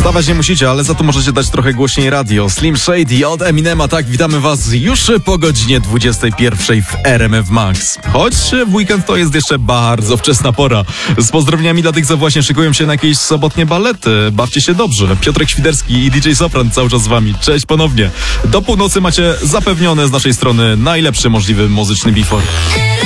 Wstawać nie musicie, ale za to możecie dać trochę głośniej radio. Slim Shady od Eminema, tak, witamy was już po godzinie 21 w RMF Max. Choć w weekend to jest jeszcze bardzo wczesna pora. Z pozdrowieniami dla tych, co właśnie szykują się na jakieś sobotnie balety. Bawcie się dobrze. Piotrek Świderski i DJ Sopran cały czas z wami. Cześć ponownie. Do północy macie zapewnione z naszej strony najlepszy możliwy muzyczny before.